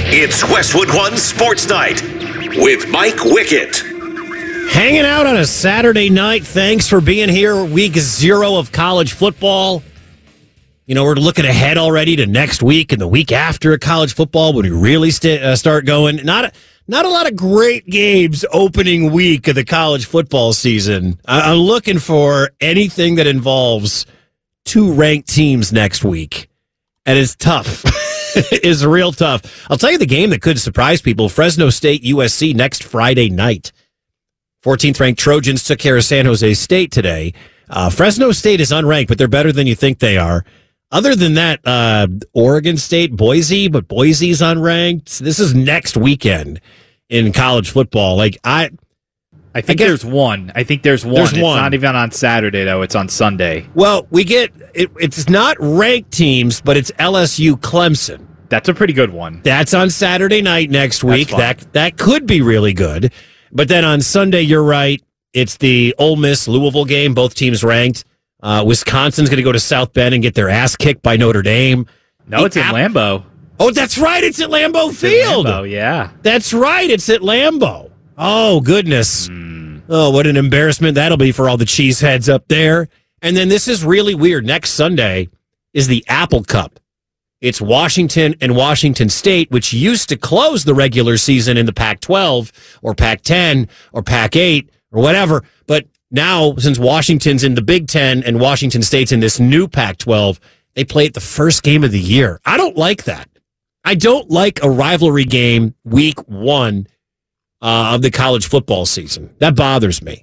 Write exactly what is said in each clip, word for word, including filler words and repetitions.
It's Westwood One Sports Night with Mike Wickett. Hanging out on a Saturday night. Thanks for being here. Week zero of college football. You know, we're looking ahead already to next week and the week after college football when we really st- uh, start going. Not, not a lot of great games opening week of the college football season. I- I'm looking for anything that involves two ranked teams next week. And it's tough. It's real tough. I'll tell you the game that could surprise people. Fresno State, U S C next Friday night. fourteenth ranked Trojans took care of San Jose State today. Uh, Fresno State is unranked, but they're better than you think they are. Other than that, uh, Oregon State, Boise, but Boise's unranked. This is next weekend in college football. Like I, I think I guess, there's one. I think there's one. There's it's one. not even on Saturday though. It's on Sunday. Well, we get it, it's not ranked teams, but it's L S U Clemson. That's a pretty good one. That's on Saturday night next week. That that could be really good. But then on Sunday, you're right. It's the Ole Miss Louisville game. Both teams ranked. Uh, Wisconsin's going to go to South Bend and get their ass kicked by Notre Dame. No, the it's App- in Lambeau. Oh, that's right. It's at Lambeau it's Field. At Lambeau, yeah. That's right. It's at Lambeau. Oh, goodness. Mm. Oh, what an embarrassment that'll be for all the cheeseheads up there. And then this is really weird. Next Sunday is the Apple Cup. It's Washington and Washington State, which used to close the regular season in the Pac twelve or Pac ten or Pac eight or whatever. But now, since Washington's in the Big Ten and Washington State's in this new Pac twelve, they play it the first game of the year. I don't like that. I don't like a rivalry game week one uh, of the college football season. That bothers me.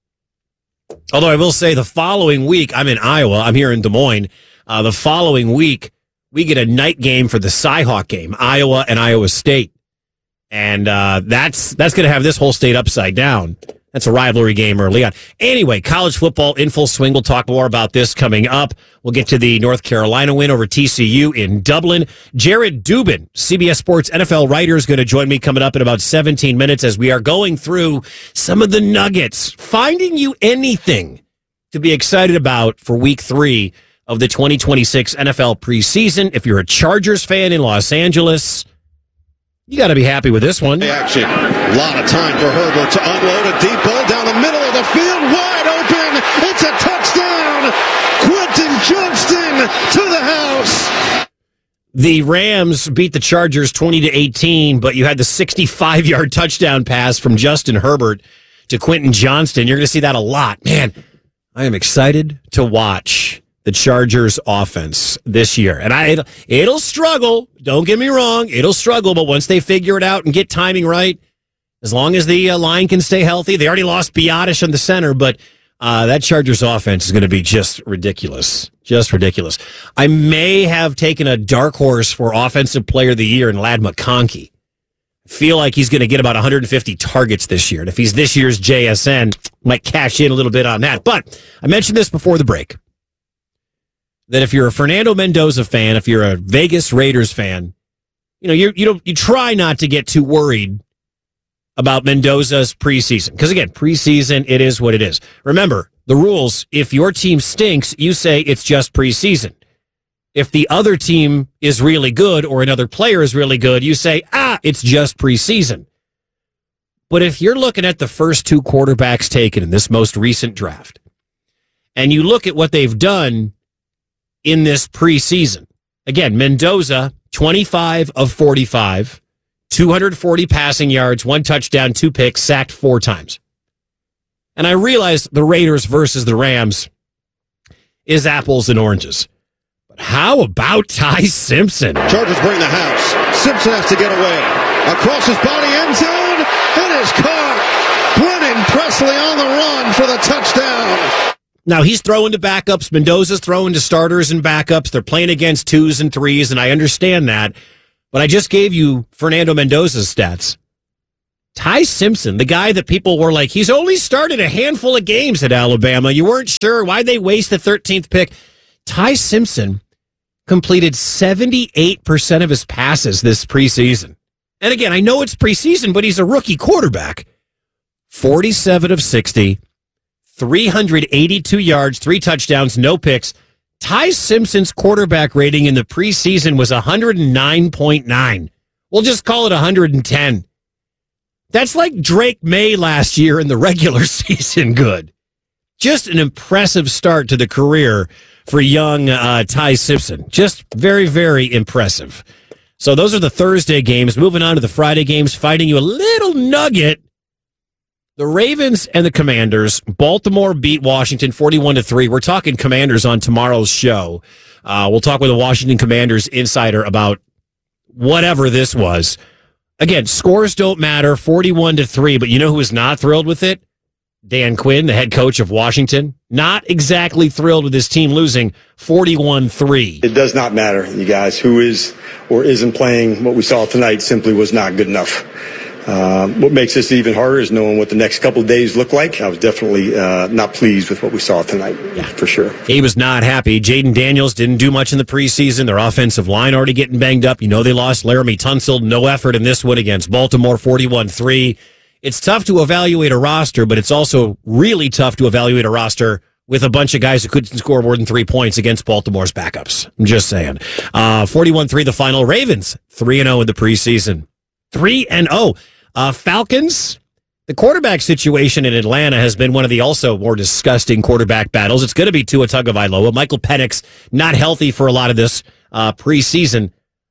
Although I will say the following week, I'm in Iowa. I'm here in Des Moines. Uh, the following week, we get a night game for the Cy-Hawk game, Iowa and Iowa State. And uh, that's that's going to have this whole state upside down. That's a rivalry game early on. Anyway, college football in full swing. We'll talk more about this coming up. We'll get to the North Carolina win over T C U in Dublin. Jared Dubin, C B S Sports N F L writer, is going to join me coming up in about seventeen minutes as we are going through some of the nuggets, finding you anything to be excited about for week three of the twenty twenty-six N F L preseason. If you're a Chargers fan in Los Angeles, you got to be happy with this one. Action. A lot of time for Herbert to unload a deep ball down the middle of the field. Wide open. It's a touchdown. Quentin Johnston to the house. The Rams beat the Chargers twenty to eighteen, but you had the sixty-five yard touchdown pass from Justin Herbert to Quentin Johnston. You're going to see that a lot. Man, I am excited to watch the Chargers offense this year. And I, it'll, it'll struggle. Don't get me wrong. It'll struggle. But once they figure it out and get timing right, as long as the uh, line can stay healthy, they already lost Biotish in the center, but uh, that Chargers offense is going to be just ridiculous. Just ridiculous. I may have taken a dark horse for Offensive Player of the Year in Ladd McConkey. I feel like he's going to get about one hundred fifty targets this year. And if he's this year's J S N, might cash in a little bit on that. But I mentioned this before the break, that if you're a Fernando Mendoza fan, if you're a Vegas Raiders fan, you know, you you don't you try not to get too worried about Mendoza's preseason. Because again, preseason, it is what it is. Remember, the rules, if your team stinks, you say it's just preseason. If the other team is really good or another player is really good, you say, ah, it's just preseason. But if you're looking at the first two quarterbacks taken in this most recent draft, and you look at what they've done in this preseason. Again, Mendoza, twenty-five of forty-five, two hundred forty passing yards, one touchdown, two picks, sacked four times. And I realize the Raiders versus the Rams is apples and oranges. But how about Ty Simpson? Chargers bring the house. Simpson has to get away. Across his body, end zone. It is caught. Brennan Presley on the run for the touchdown. Now, he's throwing to backups. Mendoza's throwing to starters and backups. They're playing against twos and threes, and I understand that. But I just gave you Fernando Mendoza's stats. Ty Simpson, the guy that people were like, he's only started a handful of games at Alabama. You weren't sure. Why'd they waste the thirteenth pick? Ty Simpson completed seventy-eight percent of his passes this preseason. And again, I know it's preseason, but he's a rookie quarterback. forty-seven of sixty. three hundred eighty-two yards, three touchdowns, no picks. Ty Simpson's quarterback rating in the preseason was one hundred nine point nine. We'll just call it one hundred ten. That's like Drake May last year in the regular season good. Just an impressive start to the career for young uh, Ty Simpson. Just very, very impressive. So those are the Thursday games. Moving on to the Friday games, fighting you a little nugget. The Ravens and the Commanders. Baltimore beat Washington forty-one to three. We're talking Commanders on tomorrow's show. Uh, we'll talk with a Washington Commanders insider about whatever this was. Again, scores don't matter, forty-one to three, but you know who is not thrilled with it? Dan Quinn, the head coach of Washington. Not exactly thrilled with his team losing forty-one three. It does not matter, you guys. Who is or isn't playing, what we saw tonight simply was not good enough. Uh, what makes this even harder is knowing what the next couple of days look like. I was definitely uh, not pleased with what we saw tonight, yeah. for sure. He was not happy. Jaden Daniels didn't do much in the preseason. Their offensive line already getting banged up. You know they lost Laramie Tunsil. No effort in this one against Baltimore, forty-one three. It's tough to evaluate a roster, but it's also really tough to evaluate a roster with a bunch of guys who couldn't score more than three points against Baltimore's backups. I'm just saying. Uh, forty-one three the final. Ravens, three and oh in the preseason. three and oh. Uh, Falcons, the quarterback situation in Atlanta has been one of the also more disgusting quarterback battles. It's going to be Tua Tagovailoa. Michael Penix, not healthy for a lot of this uh, preseason.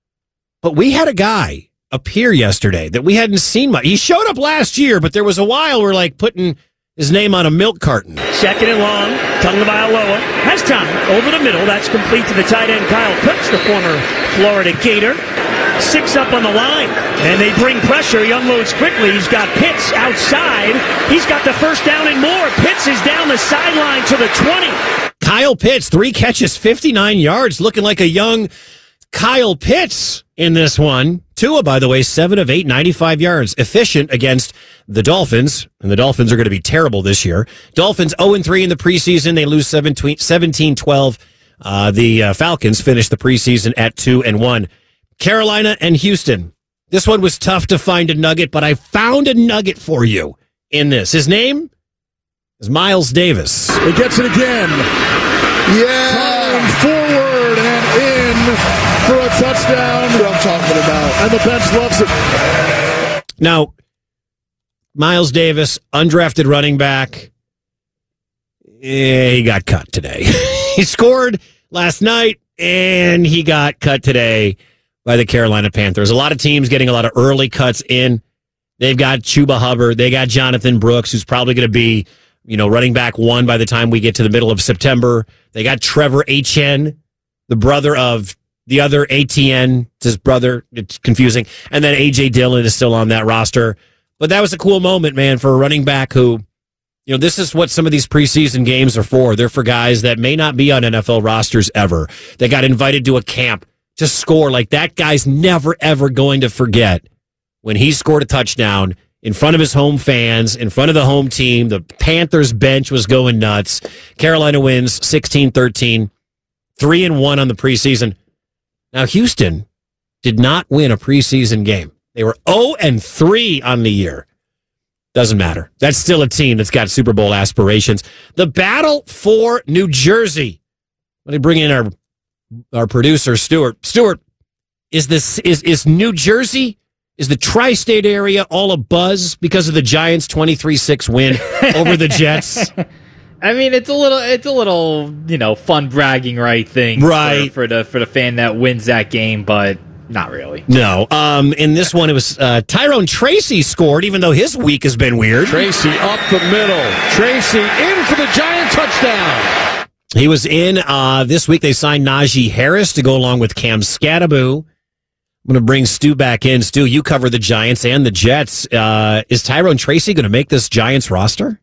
But we had a guy appear yesterday that we hadn't seen much. He showed up last year, but there was a while we're like putting his name on a milk carton. Second and long, Tagovailoa has time over the middle. That's complete to the tight end, Kyle Pitts, the former Florida Gator. Six up on the line, and they bring pressure. He unloads quickly. He's got Pitts outside. He's got the first down and more. Pitts is down the sideline to the twenty. Kyle Pitts, three catches, fifty-nine yards, looking like a young Kyle Pitts in this one. Tua, by the way, seven of eight, ninety-five yards. Efficient against the Dolphins, and the Dolphins are going to be terrible this year. Dolphins oh and three in the preseason. They lose seventeen twelve. Uh, the uh, Falcons finished the preseason at two and one. Carolina and Houston. This one was tough to find a nugget, but I found a nugget for you in this. His name is Miles Davis. He gets it again. Yeah. Time forward and in for a touchdown. What I'm talking about. And the bench loves it. Now, Miles Davis, undrafted running back. Eh, he got cut today. He scored last night, and he got cut today by the Carolina Panthers. A lot of teams getting a lot of early cuts in. They've got Chuba Hubbard. They got Jonathan Brooks, who's probably going to be, you know, running back one by the time we get to the middle of September. They got Trevor Etienne, the brother of the other A T N. It's his brother. It's confusing. And then A J Dillon is still on that roster. But that was a cool moment, man, for a running back who, you know, this is what some of these preseason games are for. They're for guys that may not be on N F L rosters ever. They got invited to a camp to score. Like, that guy's never, ever going to forget when he scored a touchdown in front of his home fans, in front of the home team. The Panthers bench was going nuts. Carolina wins sixteen thirteen, three and one on the preseason. Now, Houston did not win a preseason game. They were oh and three on the year. Doesn't matter. That's still a team that's got Super Bowl aspirations. The battle for New Jersey. Let me bring in our Our producer, Stuart. Stuart, is this is is New Jersey, is the tri-state area all a buzz because of the Giants' twenty-three six win over the Jets? I mean, it's a little, it's a little, you know, fun bragging right thing, right, for, for the for the fan that wins that game, but not really. No. Um, in this one, it was uh, Tyrone Tracy scored, even though his week has been weird. Tracy up the middle. Tracy in for the Giant touchdown. He was in uh, this week. They signed Najee Harris to go along with Cam Scattaboo. I'm going to bring Stu back in. Stu, you cover the Giants and the Jets. Uh, is Tyrone Tracy going to make this Giants roster?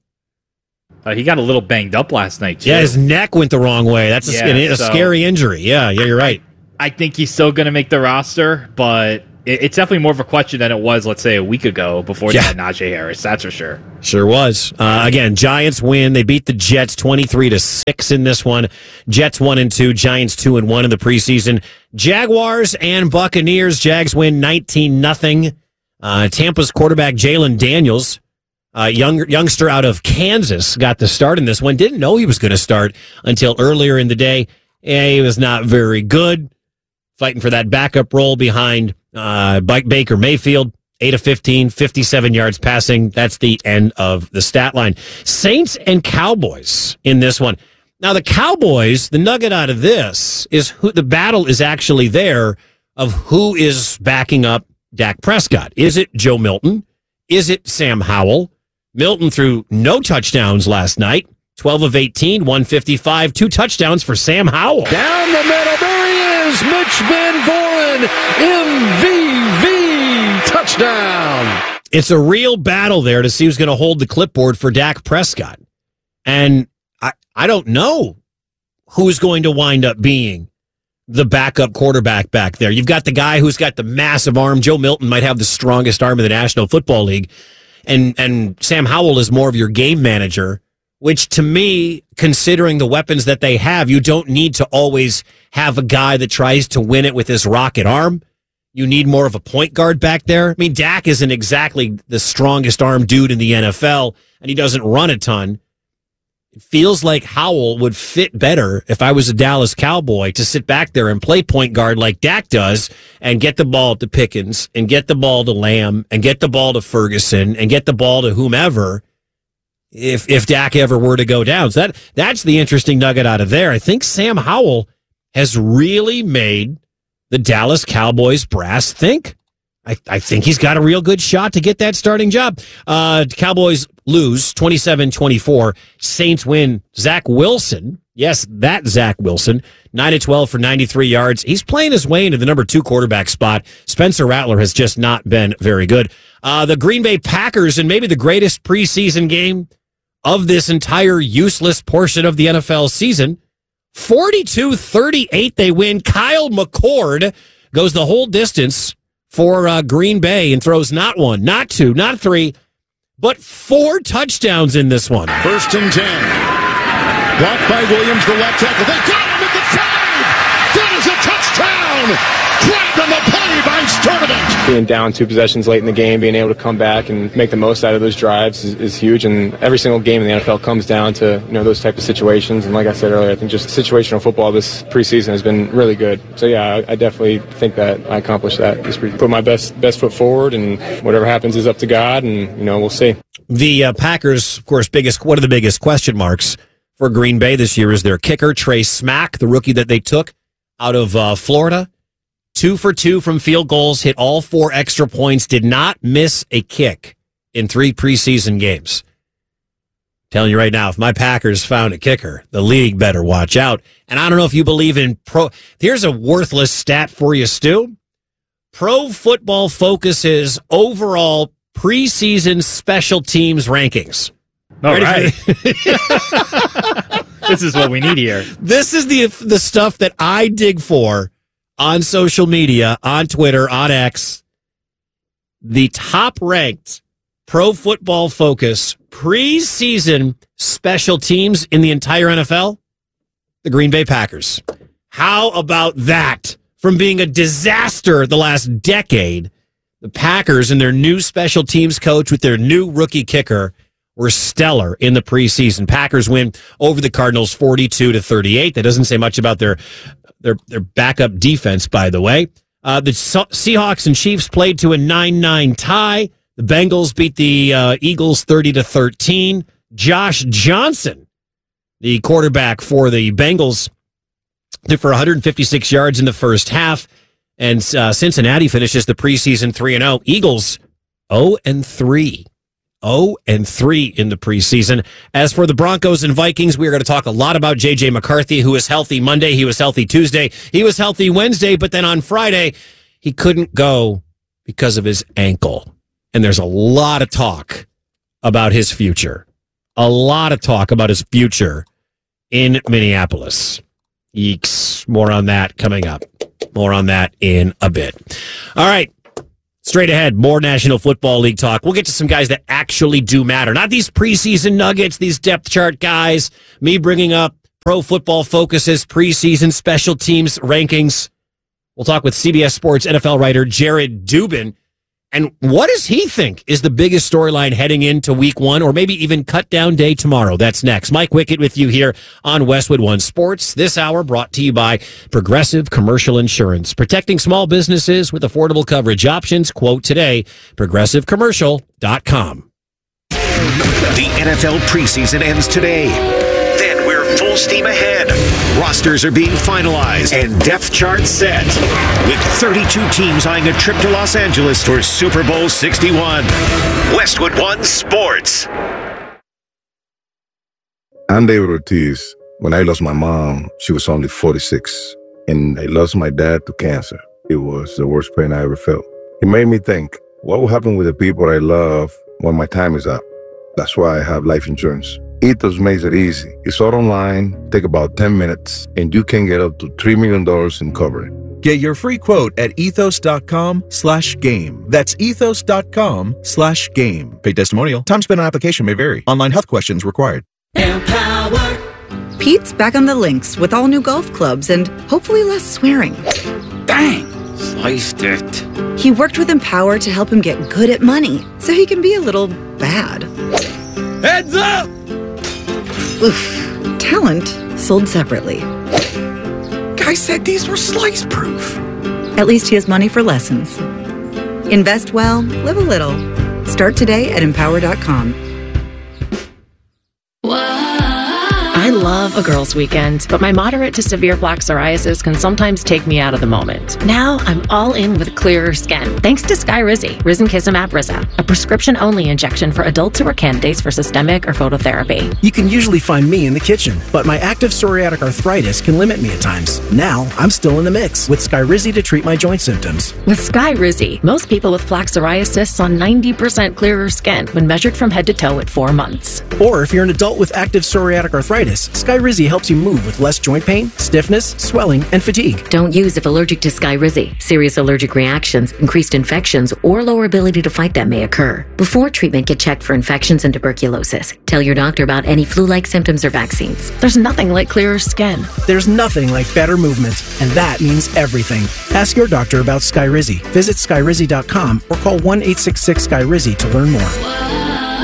Uh, he got a little banged up last night, too. Yeah, his neck went the wrong way. That's a, yeah, a, a so scary injury. Yeah, yeah, you're right. I, I think he's still going to make the roster, but it, it's definitely more of a question than it was, let's say, a week ago before yeah. they had Najee Harris. That's for sure. Sure was. Uh, again, Giants win. They beat the Jets twenty-three to six in this one. Jets one and two, Giants two and one in the preseason. Jaguars and Buccaneers. Jags win nineteen nothing. Uh, Tampa's quarterback Jalen Daniels, uh, young youngster out of Kansas, got the start in this one. Didn't know he was going to start until earlier in the day. Yeah, he was not very good, fighting for that backup role behind Uh, Baker Mayfield, eight of fifteen, fifty-seven yards passing. That's the end of the stat line. Saints and Cowboys in this one. Now, the Cowboys, the nugget out of this is who the battle is actually there of who is backing up Dak Prescott. Is it Joe Milton? Is it Sam Howell? Milton threw no touchdowns last night. twelve of eighteen, one fifty-five, two touchdowns for Sam Howell. Down the middle, there he is, Mitch Van Voren, M V V, touchdown. It's a real battle there to see who's going to hold the clipboard for Dak Prescott. And I, I don't know who's going to wind up being the backup quarterback back there. You've got the guy who's got the massive arm. Joe Milton might have the strongest arm in the National Football League. And, and Sam Howell is more of your game manager, which to me, considering the weapons that they have, you don't need to always have a guy that tries to win it with his rocket arm. You need more of a point guard back there. I mean, Dak isn't exactly the strongest arm dude in the N F L, and he doesn't run a ton. It feels like Howell would fit better if I was a Dallas Cowboy to sit back there and play point guard like Dak does and get the ball to Pickens and get the ball to Lamb and get the ball to Ferguson and get the ball to whomever if if Dak ever were to go down. So that that's the interesting nugget out of there. I think Sam Howell has really made the Dallas Cowboys brass think. I, I think he's got a real good shot to get that starting job. Uh, Cowboys lose twenty-seven twenty-four. Saints win. Zach Wilson. Yes, that Zach Wilson. nine of twelve for ninety-three yards. He's playing his way into the number two quarterback spot. Spencer Rattler has just not been very good. Uh, the Green Bay Packers, and maybe the greatest preseason game of this entire useless portion of the N F L season. forty-two thirty-eight they win. Kyle McCord goes the whole distance for uh, Green Bay and throws not one, not two, not three, but four touchdowns in this one. First and ten. Blocked by Williams, the left tackle. They got him at the five. That is a touchdown. Grabbed on the play by Sturdivant. Being down two possessions late in the game, being able to come back and make the most out of those drives is, is huge. And every single game in the N F L comes down to, you know, those type of situations. And like I said earlier, I think just situational football this preseason has been really good. So yeah, I, I definitely think that I accomplished that this preseason. Put my best best foot forward, and whatever happens is up to God. And you know, we'll see. The uh, Packers, of course, biggest one of the biggest question marks for Green Bay this year is their kicker, Trey Smack, the rookie that they took out of uh, Florida. Two for two from field goals, hit all four extra points, did not miss a kick in three preseason games. Telling you right now, if my Packers found a kicker, the league better watch out. And I don't know if you believe in pro. Here's a worthless stat for you, Stu. Pro Football Focus's overall preseason special teams rankings. All right. This is what we need here. This is the the stuff that I dig for on social media, on Twitter, on X. The top-ranked Pro Football Focus preseason special teams in the entire N F L, the Green Bay Packers. How about that? From being a disaster the last decade, the Packers and their new special teams coach with their new rookie kicker were stellar in the preseason. Packers win over the Cardinals forty-two to thirty-eight. That doesn't say much about their their their backup defense, by the way. Uh, the Seahawks and Chiefs played to a nine nine tie. The Bengals beat the uh, Eagles thirty to thirteen. Josh Johnson, the quarterback for the Bengals, threw for one hundred fifty-six yards in the first half. And uh, Cincinnati finishes the preseason three and oh. Eagles oh and three. oh and three in the preseason. As for the Broncos and Vikings, we are going to talk a lot about J J McCarthy, who was healthy Monday. He was healthy Tuesday. He was healthy Wednesday, but then on Friday, he couldn't go because of his ankle. And there's a lot of talk about his future. A lot of talk about his future in Minneapolis. Yeeks. More on that coming up. More on that in a bit. All right. Straight ahead, more National Football League talk. We'll get to some guys that actually do matter. Not these preseason nuggets, these depth chart guys. Me bringing up Pro Football Focus's preseason special teams rankings. We'll talk with C B S Sports N F L writer Jared Dubin. And what does he think is the biggest storyline heading into week one or maybe even cut down day tomorrow? That's next. Mike Wickett with you here on Westwood One Sports. This hour brought to you by Progressive Commercial Insurance. Protecting small businesses with affordable coverage options. Quote today, progressive commercial dot com. The N F L preseason ends today. Then we're full steam ahead. Rosters are being finalized and depth charts set. With thirty-two teams eyeing a trip to Los Angeles for Super Bowl sixty-one. Westwood One Sports. I'm David Ortiz. When I lost my mom, she was only forty-six. And I lost my dad to cancer. It was the worst pain I ever felt. It made me think, what will happen with the people I love when my time is up? That's why I have life insurance. Ethos makes it easy. It's all online, take about ten minutes, and you can get up to three million dollars in coverage. Get your free quote at ethos.com slash game. That's ethos.com slash game. Paid testimonial. Time spent on application may vary. Online health questions required. Empower. Pete's back on the links with all new golf clubs and hopefully less swearing. Dang, sliced it. He worked with Empower to help him get good at money so he can be a little bad. Heads up! Oof. Talent sold separately. Guy said these were slice proof. At least he has money for lessons. Invest well, live a little. Start today at empower dot com. I love a girls' weekend, but my moderate to severe plaque psoriasis can sometimes take me out of the moment. Now I'm all in with clearer skin, thanks to Skyrizi, Risankizumab Riza, a prescription-only injection for adults who are candidates for systemic or phototherapy. You can usually find me in the kitchen, but my active psoriatic arthritis can limit me at times. Now I'm still in the mix with Skyrizi to treat my joint symptoms. With Skyrizi, most people with plaque psoriasis saw ninety percent clearer skin when measured from head to toe at four months. Or if you're an adult with active psoriatic arthritis, Skyrizi helps you move with less joint pain, stiffness, swelling, and fatigue. Don't use if allergic to Skyrizi. Serious allergic reactions, increased infections, or lower ability to fight them may occur. Before treatment, get checked for infections and tuberculosis. Tell your doctor about any flu-like symptoms or vaccines. There's nothing like clearer skin. There's nothing like better movement, and that means everything. Ask your doctor about Skyrizi. Visit Skyrizi dot com or call one eight six six Skyrizi to learn more.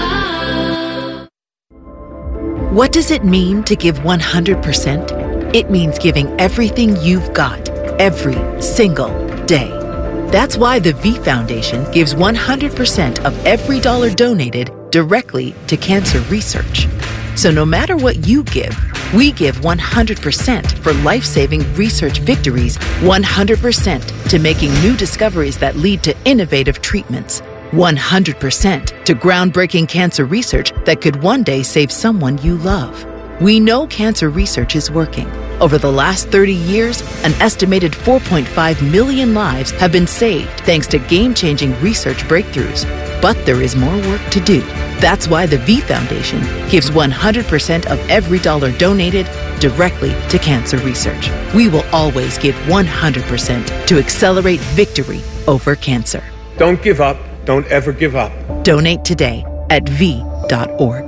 What does it mean to give one hundred percent? It means giving everything you've got, every single day. That's why the V Foundation gives one hundred percent of every dollar donated directly to cancer research. So no matter what you give, we give one hundred percent for life-saving research victories, one hundred percent to making new discoveries that lead to innovative treatments, one hundred percent to groundbreaking cancer research that could one day save someone you love. We know cancer research is working. Over the last thirty years, an estimated four point five million lives have been saved thanks to game-changing research breakthroughs. But there is more work to do. That's why the V Foundation gives one hundred percent of every dollar donated directly to cancer research. We will always give one hundred percent to accelerate victory over cancer. Don't give up. Don't ever give up. Donate today at v dot org.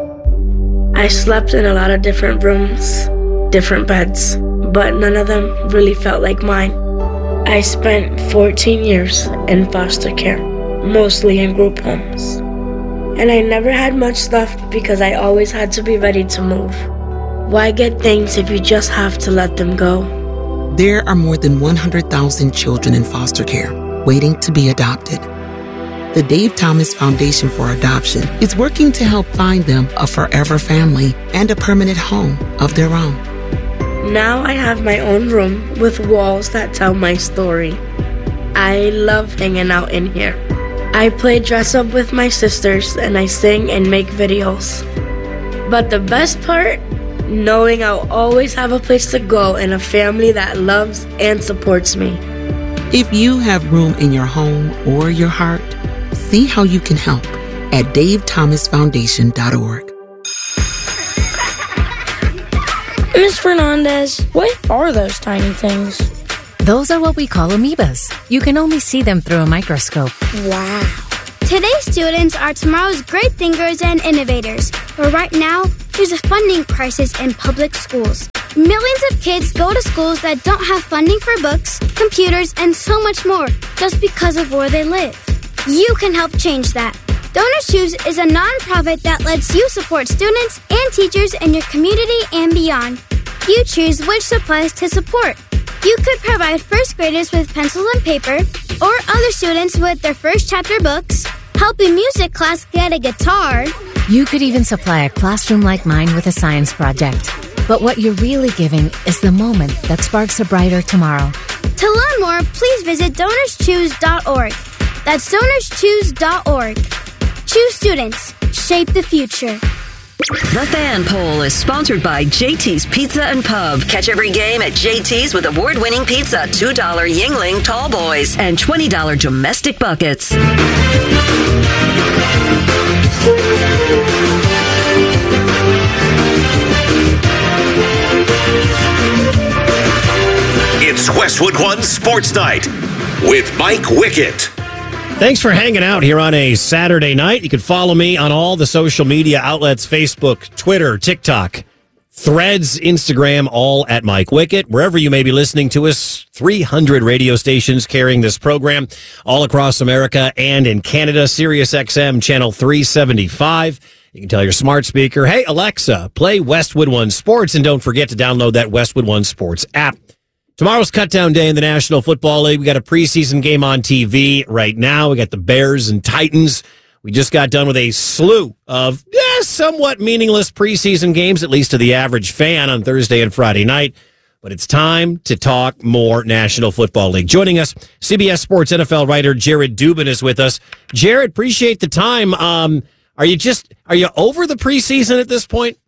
I slept in a lot of different rooms, different beds, but none of them really felt like mine. I spent fourteen years in foster care, mostly in group homes. And I never had much stuff because I always had to be ready to move. Why get things if you just have to let them go? There are more than one hundred thousand children in foster care waiting to be adopted. The Dave Thomas Foundation for Adoption is working to help find them a forever family and a permanent home of their own. Now I have my own room with walls that tell my story. I love hanging out in here. I play dress up with my sisters and I sing and make videos. But the best part? Knowing I'll always have a place to go and a family that loves and supports me. If you have room in your home or your heart, see how you can help at dave thomas foundation dot org. Miz Fernandez, what are those tiny things? Those are what we call amoebas. You can only see them through a microscope. Wow. Today's students are tomorrow's great thinkers and innovators. But right now, there's a funding crisis in public schools. Millions of kids go to schools that don't have funding for books, computers, and so much more just because of where they live. You can help change that. Donors Choose is a nonprofit that lets you support students and teachers in your community and beyond. You choose which supplies to support. You could provide first graders with pencils and paper, or other students with their first chapter books, help a music class get a guitar. You could even supply a classroom like mine with a science project. But what you're really giving is the moment that sparks a brighter tomorrow. To learn more, please visit donors choose dot org. That's donors choose dot org. Choose students. Shape the future. The Fan Poll is sponsored by J T's Pizza and Pub. Catch every game at J T's with award-winning pizza, two dollar Yingling Tall Boys, and twenty dollar domestic buckets. It's Westwood One Sports Night with Mike Wickett. Thanks for hanging out here on a Saturday night. You can follow me on all the social media outlets, Facebook, Twitter, TikTok, Threads, Instagram, all at Mike Wickett. Wherever you may be listening to us, three hundred radio stations carrying this program all across America and in Canada. Sirius X M channel three seventy-five. You can tell your smart speaker, hey, Alexa, play Westwood One Sports, and don't forget to download that Westwood One Sports app. Tomorrow's cutdown day in the National Football League. We got a preseason game on T V right now. We got the Bears and Titans. We just got done with a slew of eh, somewhat meaningless preseason games, at least to the average fan, on Thursday and Friday night. But it's time to talk more National Football League. Joining us, C B S Sports N F L writer Jared Dubin is with us. Jared, appreciate the time. Um, are you just are you over the preseason at this point?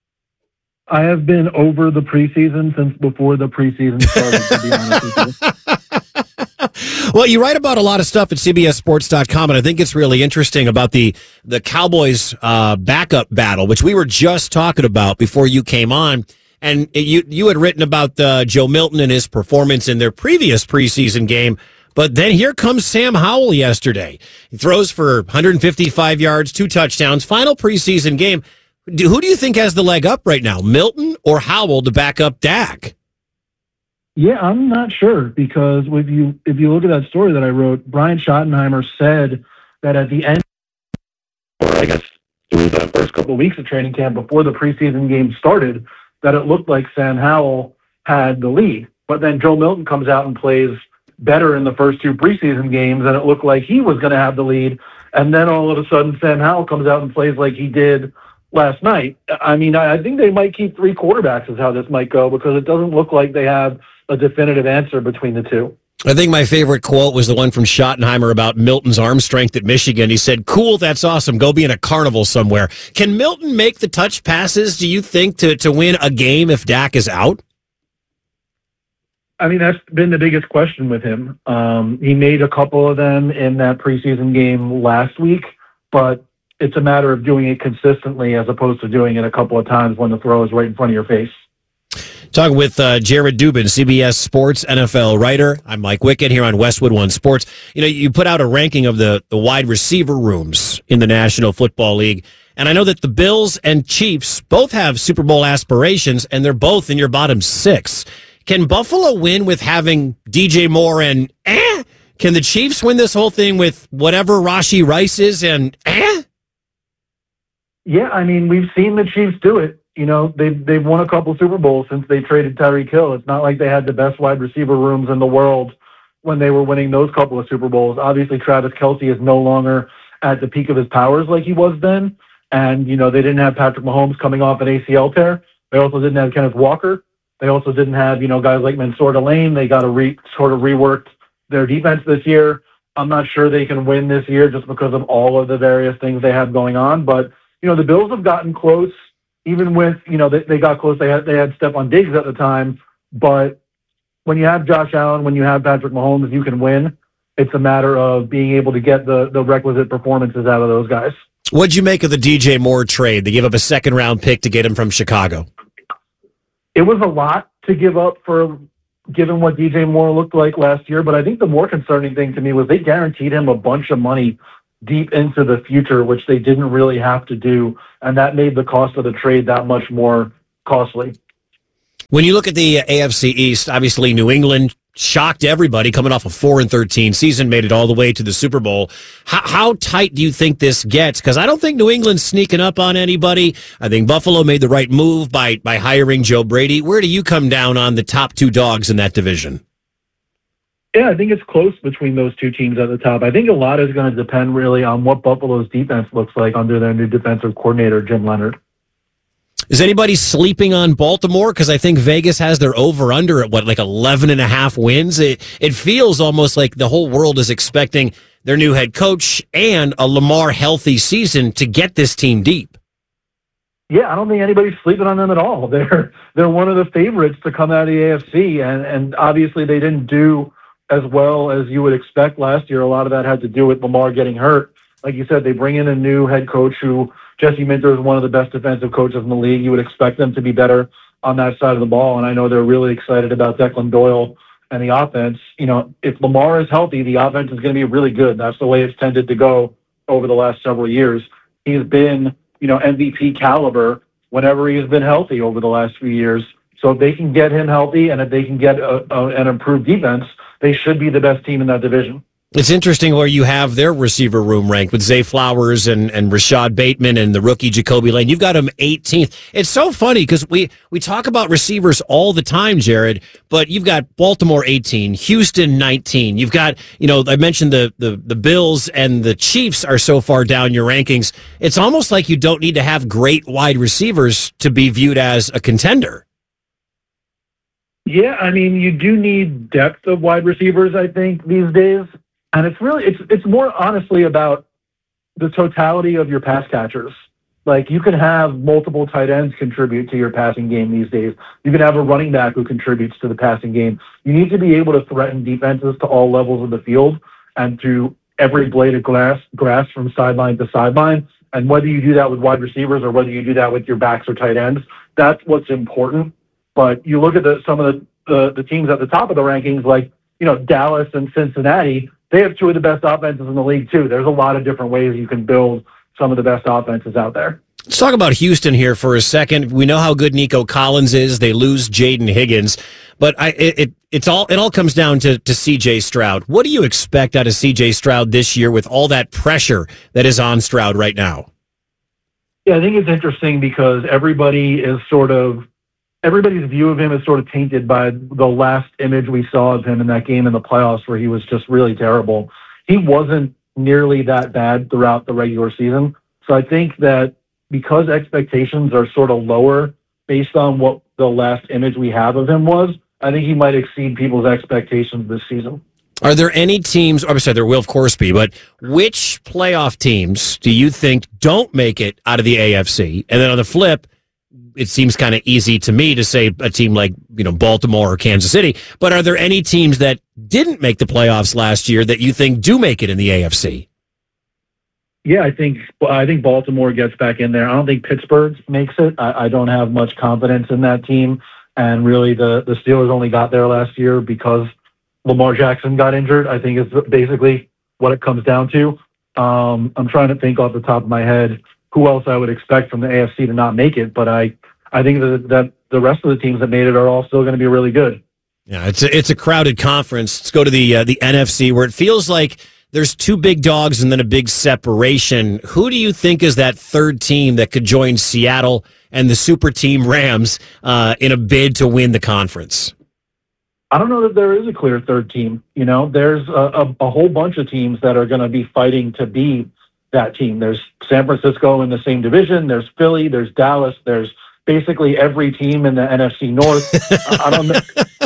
I have been over the preseason since before the preseason started, to be honest with you. Well, you write about a lot of stuff at C B S Sports dot com, and I think it's really interesting about the, the Cowboys uh, backup battle, which we were just talking about before you came on. And you you had written about uh, Joe Milton and his performance in their previous preseason game. But then here comes Sam Howell yesterday. He throws for one hundred fifty-five yards, two touchdowns, final preseason game. Do, who do you think has the leg up right now, Milton or Howell, to back up Dak? Yeah, I'm not sure, because if you if you look at that story that I wrote, Brian Schottenheimer said that at the end, or I guess through the first couple of weeks of training camp before the preseason game started, that it looked like Sam Howell had the lead. But then Joe Milton comes out and plays better in the first two preseason games, and it looked like he was going to have the lead. And then all of a sudden, Sam Howell comes out and plays like he did last night. I mean, I think they might keep three quarterbacks is how this might go, because it doesn't look like they have a definitive answer between the two. I think my favorite quote was the one from Schottenheimer about Milton's arm strength at Michigan. He said, cool, that's awesome. Go be in a carnival somewhere. Can Milton make the touch passes, do you think, to, to win a game if Dak is out? I mean, that's been the biggest question with him. Um, he made a couple of them in that preseason game last week, but it's a matter of doing it consistently as opposed to doing it a couple of times when the throw is right in front of your face. Talking with uh, Jared Dubin, C B S Sports N F L writer. I'm Mike Wickett here on Westwood One Sports. You know, you put out a ranking of the, the wide receiver rooms in the National Football League. And I know that the Bills and Chiefs both have Super Bowl aspirations, and they're both in your bottom six. Can Buffalo win with having D J Moore and eh? Can the Chiefs win this whole thing with whatever Rashee Rice is and eh? Yeah, I mean, we've seen the Chiefs do it. You know, they've, they've won a couple Super Bowls since they traded Tyreek Hill. It's not like they had the best wide receiver rooms in the world when they were winning those couple of Super Bowls. Obviously, Travis Kelce is no longer at the peak of his powers like he was then. And, you know, they didn't have Patrick Mahomes coming off an A C L tear. They also didn't have Kenneth Walker. They also didn't have, you know, guys like Mansour Delane. They got to re, sort of reworked their defense this year. I'm not sure they can win this year just because of all of the various things they have going on. But, you know, the Bills have gotten close, even with, you know, they, they got close. They had, they had Stephon Diggs at the time. But when you have Josh Allen, when you have Patrick Mahomes, you can win. It's a matter of being able to get the, the requisite performances out of those guys. What'd you make of the D J Moore trade? They gave up a second round pick to get him from Chicago. It was a lot to give up for given what D J Moore looked like last year. But I think the more concerning thing to me was they guaranteed him a bunch of money deep into the future, which they didn't really have to do. And that made the cost of the trade that much more costly. When you look at the A F C East, obviously New England shocked everybody coming off a four and thirteen season, made it all the way to the Super Bowl. How, how tight do you think this gets? Because I don't think New England's sneaking up on anybody. I think Buffalo made the right move by by hiring Joe Brady. Where do you come down on the top two dogs in that division? Yeah, I think it's close between those two teams at the top. I think a lot is going to depend really on what Buffalo's defense looks like under their new defensive coordinator, Jim Leonhard. Is anybody sleeping on Baltimore? Because I think Vegas has their over-under at, what, like eleven and a half wins? It, it feels almost like the whole world is expecting their new head coach and a Lamar healthy season to get this team deep. Yeah, I don't think anybody's sleeping on them at all. They're they're one of the favorites to come out of the A F C, and, and obviously they didn't do as well as you would expect last year. A lot of that had to do with Lamar getting hurt. Like you said, they bring in a new head coach who, Jesse Minter, is one of the best defensive coaches in the league. You would expect them to be better on that side of the ball, and I know they're really excited about Declan Doyle and the offense. You know, if Lamar is healthy, the offense is going to be really good. That's the way it's tended to go over the last several years. He's been, you know, M V P caliber whenever he's been healthy over the last few years. So if they can get him healthy and if they can get a, a, an improved defense, they should be the best team in that division. It's interesting where you have their receiver room ranked with Zay Flowers and, and Rashad Bateman and the rookie Jacoby Lane. You've got them eighteenth. It's so funny because we, we talk about receivers all the time, Jared, but you've got Baltimore eighteen, Houston nineteen. You've got, you know, I mentioned the, the, the Bills and the Chiefs are so far down your rankings. It's almost like you don't need to have great wide receivers to be viewed as a contender. Yeah, I mean, you do need depth of wide receivers, I think, these days. And it's really, it's it's more honestly about the totality of your pass catchers. Like, you can have multiple tight ends contribute to your passing game these days. You can have a running back who contributes to the passing game. You need to be able to threaten defenses to all levels of the field and to every blade of grass, grass from sideline to sideline. And whether you do that with wide receivers or whether you do that with your backs or tight ends, that's what's important. But you look at the, some of the, the, the teams at the top of the rankings, like, you know, Dallas and Cincinnati, they have two of the best offenses in the league, too. There's a lot of different ways you can build some of the best offenses out there. Let's talk about Houston here for a second. We know how good Nico Collins is. They lose Jaden Higgins, but I, it, it it's all it all comes down to, to C J Stroud. What do you expect out of C J Stroud this year with all that pressure that is on Stroud right now? Yeah, I think it's interesting because everybody is sort of everybody's view of him is sort of tainted by the last image we saw of him in that game in the playoffs where he was just really terrible. He wasn't nearly that bad throughout the regular season. So I think that because expectations are sort of lower based on what the last image we have of him was, I think he might exceed people's expectations this season. Are there any teams, I'm sorry, there will of course be, but which playoff teams do you think don't make it out of the A F C? And then on the flip, it seems kind of easy to me to say a team like, you know, Baltimore or Kansas City, but are there any teams that didn't make the playoffs last year that you think do make it in the A F C? Yeah, I think I think Baltimore gets back in there. I don't think Pittsburgh makes it. I, I don't have much confidence in that team. And really, the, the Steelers only got there last year because Lamar Jackson got injured, I think is basically what it comes down to. Um, I'm trying to think off the top of my head who else I would expect from the A F C to not make it, but I, I think that, that the rest of the teams that made it are all still going to be really good. Yeah, it's a, it's a crowded conference. Let's go to the uh, the N F C where it feels like there's two big dogs and then a big separation. Who do you think is that third team that could join Seattle and the super team Rams uh, in a bid to win the conference? I don't know that there is a clear third team. You know, there's a, a, a whole bunch of teams that are going to be fighting to be that team. There's San Francisco in the same division. There's Philly. There's Dallas. There's basically every team in the N F C North. I don't know.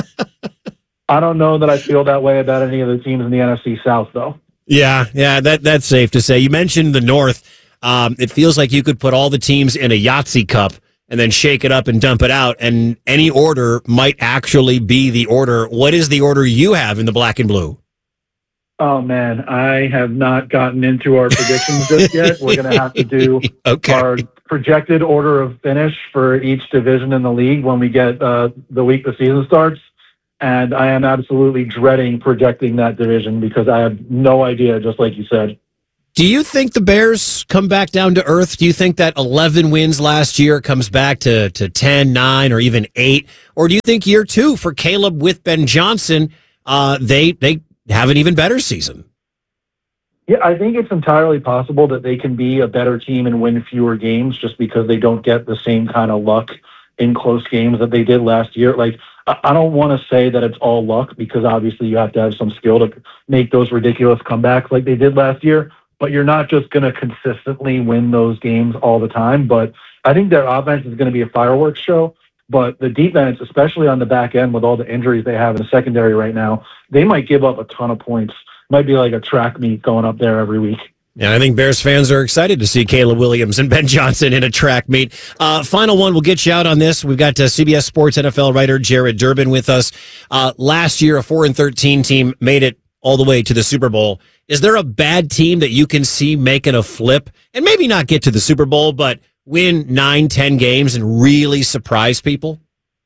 I don't know that I feel that way about any of the teams in the N F C South, though. Yeah, yeah, that that's safe to say. You mentioned the North. Um, it feels like you could put all the teams in a Yahtzee cup and then shake it up and dump it out, and any order might actually be the order. What is the order you have in the black and blue? Oh, man, I have not gotten into our predictions just yet. We're going to have to do okay. our projected order of finish for each division in the league when we get uh, the week the season starts. And I am absolutely dreading projecting that division because I have no idea, just like you said. Do you think the Bears come back down to earth? Do you think that eleven wins last year comes back to, to ten, nine, or even eight? Or do you think year two for Caleb with Ben Johnson uh, they they have an even better season. Yeah, I think it's entirely possible that they can be a better team and win fewer games just because they don't get the same kind of luck in close games that they did last year. Like, I don't want to say that it's all luck because obviously you have to have some skill to make those ridiculous comebacks like they did last year, but you're not just going to consistently win those games all the time. But I think their offense is going to be a fireworks show, but the defense, especially on the back end with all the injuries they have in the secondary right now, they might give up a ton of points. Might be like a track meet going up there every week. And I think Bears fans are excited to see Caleb Williams and Ben Johnson in a track meet. Uh, final one, we'll get you out on this. We've got uh, C B S Sports N F L writer Jared Durbin with us. Uh, last year, a four and thirteen team made it all the way to the Super Bowl. Is there a bad team that you can see making a flip and maybe not get to the Super Bowl, but win nine, ten games and really surprise people?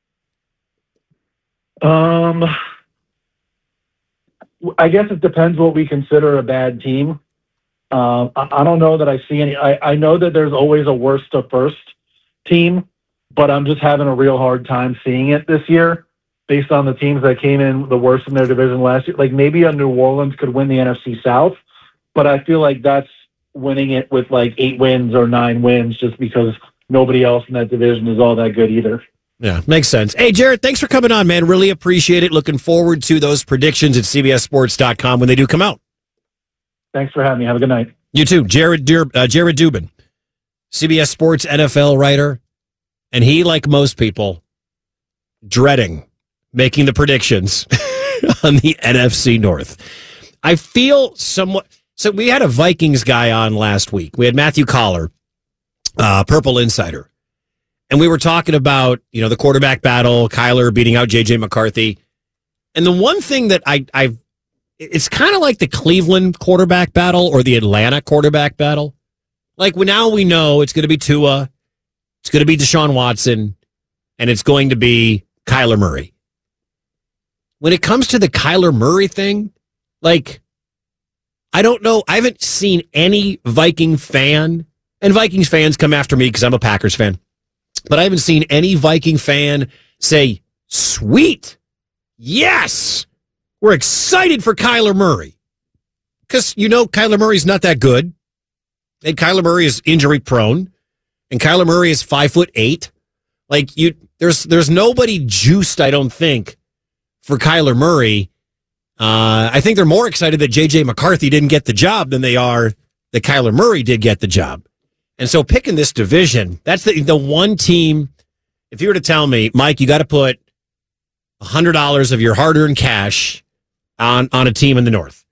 Um... I guess it depends what we consider a bad team. Uh, I, I don't know that I see any. I, I know that there's always a worst to first team, but I'm just having a real hard time seeing it this year based on the teams that came in the worst in their division last year. Like maybe a New Orleans could win the N F C South, but I feel like that's winning it with like eight wins or nine wins just because nobody else in that division is all that good either. Yeah, makes sense. Hey, Jared, thanks for coming on, man. Really appreciate it. Looking forward to those predictions at C B S Sports dot com when they do come out. Thanks for having me. Have a good night. You too. Jared Dur- uh, Jared Dubin, C B S Sports N F L writer, and he, like most people, dreading making the predictions on the N F C North. I feel somewhat... So we had a Vikings guy on last week. We had Matthew Collar, uh, Purple Insider. And we were talking about, you know, the quarterback battle, Kyler beating out J J McCarthy. And the one thing that I, I've, it's kind of like the Cleveland quarterback battle or the Atlanta quarterback battle. Like now we know it's going to be Tua, it's going to be Deshaun Watson, and it's going to be Kyler Murray. When it comes to the Kyler Murray thing, like, I don't know. I haven't seen any Viking fan, and Vikings fans come after me because I'm a Packers fan. But I haven't seen any Viking fan say, sweet, yes, we're excited for Kyler Murray. Because, you know, Kyler Murray's not that good. And Kyler Murray is injury prone. And Kyler Murray is five foot eight. Like, you, there's there's nobody juiced, I don't think, for Kyler Murray. Uh, I think they're more excited that J J McCarthy didn't get the job than they are that Kyler Murray did get the job. And so picking this division, that's the the one team, if you were to tell me, Mike, you got to put one hundred dollars of your hard-earned cash on, on a team in the North.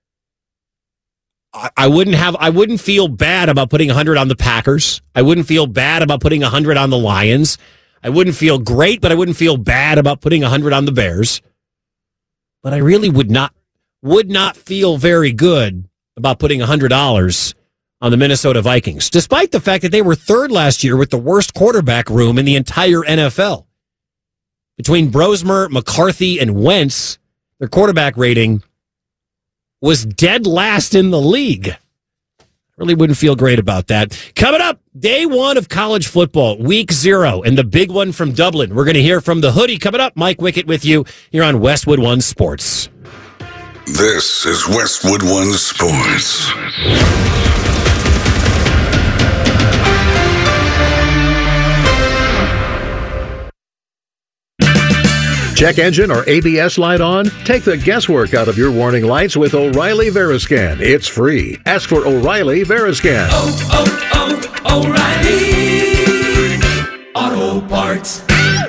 I, I wouldn't have, I wouldn't feel bad about putting one hundred on the Packers. I wouldn't feel bad about putting one hundred on the Lions. I wouldn't feel great, but I wouldn't feel bad about putting one hundred on the Bears. But I really would not, would not feel very good about putting one hundred dollars on the Minnesota Vikings, despite the fact that they were third last year with the worst quarterback room in the entire N F L. Between Brosmer, McCarthy, and Wentz, their quarterback rating was dead last in the league. Really wouldn't feel great about that. Coming up, day one of college football, week zero, and the big one from Dublin. We're going to hear from the hoodie coming up. Mike Wickett with you here on Westwood One Sports. This is Westwood One Sports. Check engine or A B S light on? Take the guesswork out of your warning lights with O'Reilly Veriscan. It's free. Ask for O'Reilly Veriscan. Oh, oh, oh, O'Reilly Auto Parts.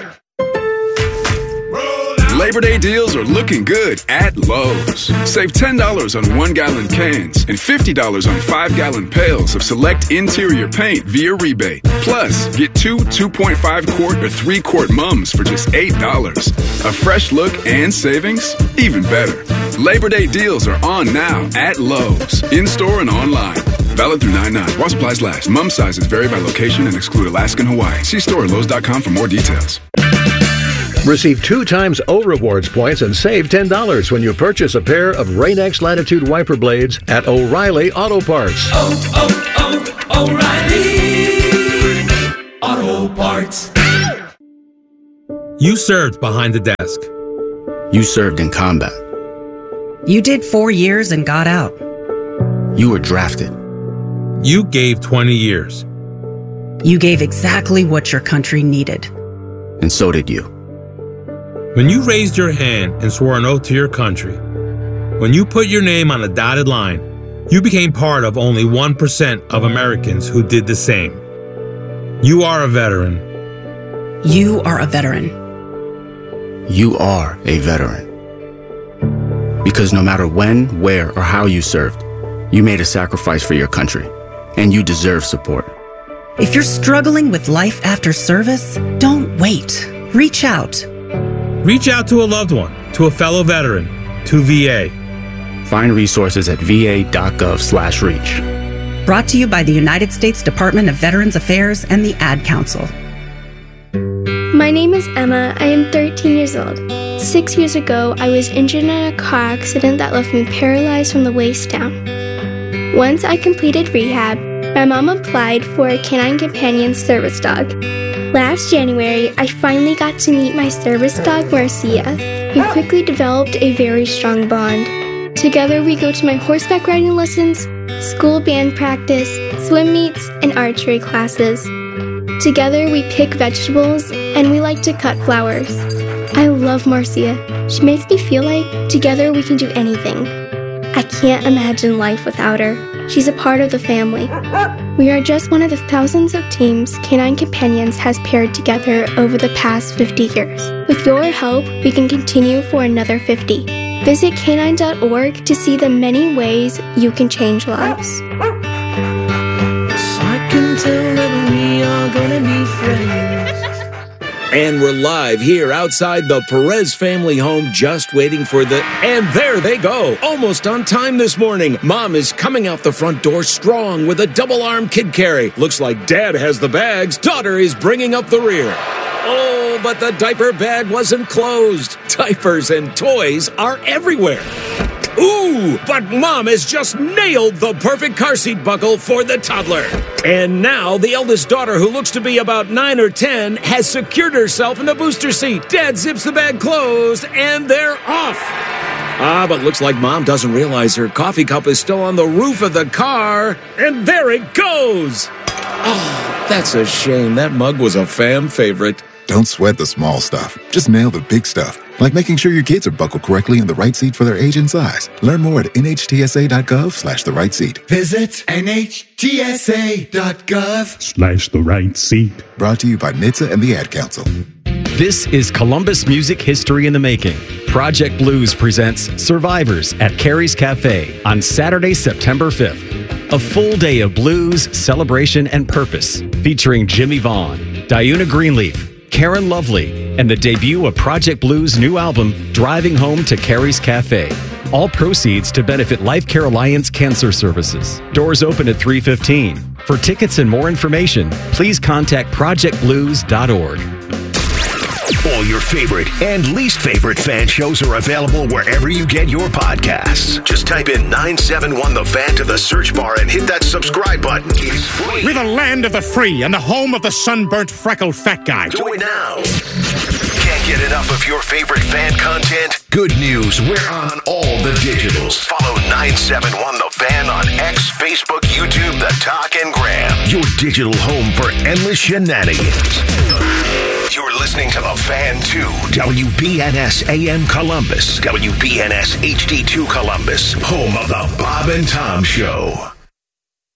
Labor Day deals are looking good at Lowe's. Save ten dollars on one-gallon cans and fifty dollars on five-gallon pails of select interior paint via rebate. Plus, get two two point five quart or three quart mums for just eight dollars. A fresh look and savings? Even better. Labor Day deals are on now at Lowe's, in-store and online. Valid through nine nine. While supplies last. Mum sizes vary by location and exclude Alaska and Hawaii. See store at Lowe's dot com for more details. Receive two times O Rewards points and save ten dollars when you purchase a pair of Rain-X Latitude wiper blades at O'Reilly Auto Parts. Oh, oh, oh, O'Reilly Auto Parts. You served behind the desk. You served in combat. You did four years and got out. You were drafted. You gave twenty years. You gave exactly what your country needed. And so did you. When you raised your hand and swore an oath to your country, when you put your name on a dotted line, you became part of only one percent of Americans who did the same. You are a veteran. You are a veteran. You are a veteran. Because no matter when, where, or how you served, you made a sacrifice for your country, and you deserve support. If you're struggling with life after service, don't wait. Reach out. Reach out to a loved one, to a fellow veteran, to V A. Find resources at va.gov slash reach. Brought to you by the United States Department of Veterans Affairs and the Ad Council. My name is Emma. I am thirteen years old. Six years ago, I was injured in a car accident that left me paralyzed from the waist down. Once I completed rehab, my mom applied for a Canine Companion service dog. Last January, I finally got to meet my service dog, Marcia. We quickly developed a very strong bond. Together, we go to my horseback riding lessons, school band practice, swim meets, and archery classes. Together, we pick vegetables, and we like to cut flowers. I love Marcia. She makes me feel like together we can do anything. I can't imagine life without her. She's a part of the family. We are just one of the thousands of teams Canine Companions has paired together over the past fifty years. With your help, we can continue for another fifty. Visit canine dot org to see the many ways you can change lives. I can tell that we are gonna be friends. And we're live here outside the Perez family home, just waiting for the... And there they go! Almost on time this morning. Mom is coming out the front door strong with a double-arm kid carry. Looks like Dad has the bags. Daughter is bringing up the rear. Oh, but the diaper bag wasn't closed. Diapers and toys are everywhere. Ooh, but Mom has just nailed the perfect car seat buckle for the toddler. And now the eldest daughter, who looks to be about nine or ten, has secured herself in the booster seat. Dad zips the bag closed, and they're off. Ah, but looks like Mom doesn't realize her coffee cup is still on the roof of the car. And there it goes. Oh, that's a shame. That mug was a fam favorite. Don't sweat the small stuff. Just nail the big stuff, like making sure your kids are buckled correctly in the right seat for their age and size. Learn more at nhtsa.gov slash the right seat. Visit nhtsa.gov Slash the right seat. Brought to you by N H T S A and the Ad Council. This is Columbus Music History in the Making. Project Blues presents Survivors at Carrie's Cafe on Saturday, September fifth. A full day of blues, celebration, and purpose, featuring Jimmy Vaughn, Diuna Greenleaf, Karen Lovely, and the debut of Project Blues' new album, Driving Home to Carrie's Cafe. All proceeds to benefit Life Care Alliance Cancer Services. Doors open at three fifteen. For tickets and more information, please contact project blues dot org. All your favorite and least favorite fan shows are available wherever you get your podcasts. Just type in nine seven one The Fan to the search bar and hit that subscribe button. It's free. We're the land of the free and the home of the sunburnt, freckled fat guy. Do it now. Can't get enough of your favorite fan content? Good news, we're on all the digitals. Follow nine seven one The Fan on X, Facebook, YouTube, The Talk, and Gram. Your digital home for endless shenanigans. You're listening to The Fan two, W B N S A M Columbus, W B N S H D two Columbus, home of The Bob and Tom Show.